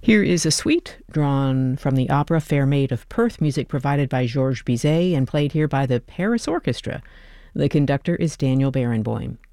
Here is a suite drawn from the opera Fair Maid of Perth, music provided by Georges Bizet and played here by the Paris Orchestra. The conductor is Daniel Barenboim.